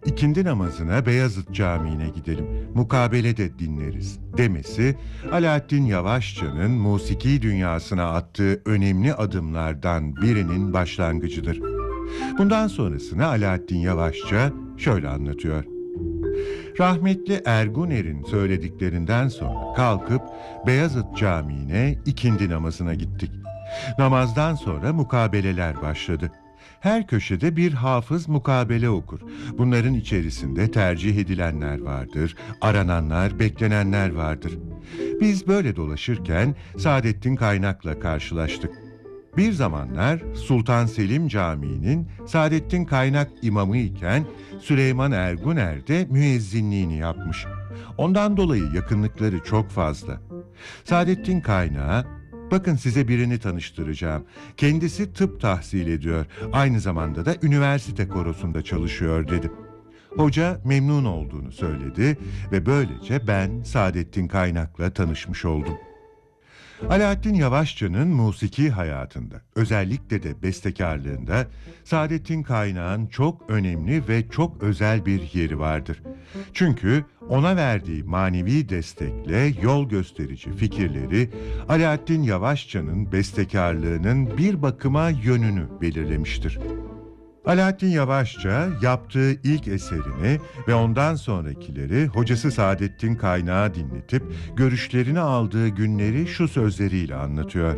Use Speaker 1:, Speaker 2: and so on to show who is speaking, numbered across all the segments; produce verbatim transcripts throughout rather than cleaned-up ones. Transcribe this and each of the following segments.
Speaker 1: ikindi namazına Beyazıt Camii'ne gidelim, mukabele de dinleriz demesi, Alaaddin Yavaşça'nın musiki dünyasına attığı önemli adımlardan birinin başlangıcıdır. Bundan sonrasını Alaaddin Yavaşça şöyle anlatıyor. Rahmetli Erguner'in söylediklerinden sonra kalkıp Beyazıt Camii'ne ikindi namazına gittik. Namazdan sonra mukabeleler başladı. Her köşede bir hafız mukabele okur. Bunların içerisinde tercih edilenler vardır, arananlar, beklenenler vardır. Biz böyle dolaşırken Saadettin Kaynak'la karşılaştık. Bir zamanlar Sultan Selim Camii'nin Saadettin Kaynak imamı iken Süleyman Erguner de müezzinliğini yapmış. Ondan dolayı yakınlıkları çok fazla. Saadettin Kaynak'a, "Bakın size birini tanıştıracağım. Kendisi tıp tahsil ediyor. Aynı zamanda da üniversite korosunda çalışıyor," dedi. Hoca memnun olduğunu söyledi ve böylece ben Saadettin Kaynak'la tanışmış oldum. Alaaddin Yavaşça'nın musiki hayatında, özellikle de bestekarlığında Saadettin Kaynak'ın çok önemli ve çok özel bir yeri vardır. Çünkü ona verdiği manevi destekle yol gösterici fikirleri Alaaddin Yavaşça'nın bestekarlığının bir bakıma yönünü belirlemiştir. Alaaddin Yavaşça yaptığı ilk eserini ve ondan sonrakileri hocası Saadettin Kaynak'a dinletip görüşlerini aldığı günleri şu sözleriyle anlatıyor.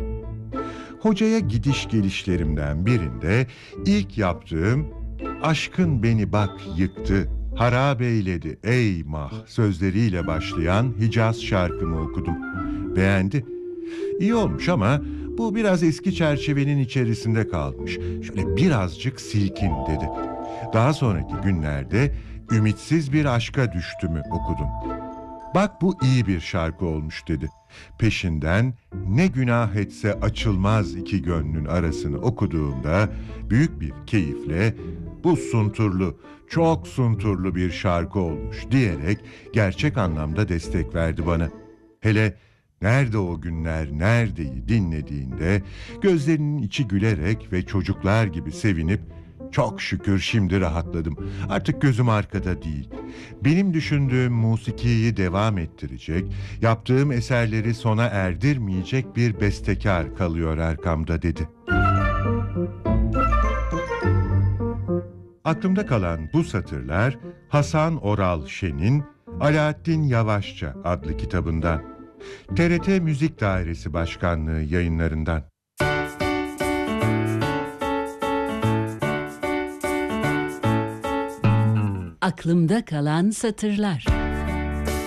Speaker 1: Hocaya gidiş gelişlerimden birinde ilk yaptığım "Aşkın beni bak yıktı, harap eyledi ey mah" sözleriyle başlayan Hicaz şarkımı okudum. Beğendi. İyi olmuş ama bu biraz eski çerçevenin içerisinde kalmış. Şöyle birazcık silkin dedi. Daha sonraki günlerde ümitsiz bir aşka düştümü okudum. Bak bu iyi bir şarkı olmuş dedi. Peşinden ne günah etse açılmaz iki gönlün arasını okuduğumda büyük bir keyifle bu sunturlu, çok sunturlu bir şarkı olmuş diyerek gerçek anlamda destek verdi bana. Hele "Nerede o günler, neredeyi" dinlediğinde gözlerinin içi gülerek ve çocuklar gibi sevinip "Çok şükür şimdi rahatladım. Artık gözüm arkada değil. Benim düşündüğüm musikiyi devam ettirecek, yaptığım eserleri sona erdirmeyecek bir bestekar kalıyor arkamda," dedi. Aklımda kalan bu satırlar Hasan Oral Şen'in Alaaddin Yavaşça adlı kitabından. T R T Müzik Dairesi Başkanlığı yayınlarından.
Speaker 2: Aklımda kalan satırlar.